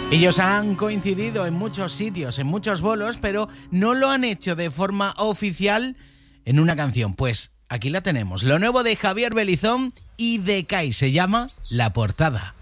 Ellos han coincidido en muchos sitios, en muchos bolos, pero no lo han hecho de forma oficial en una canción. Pues aquí la tenemos, lo nuevo de Javier Belizón y de Kai, se llama La Portada.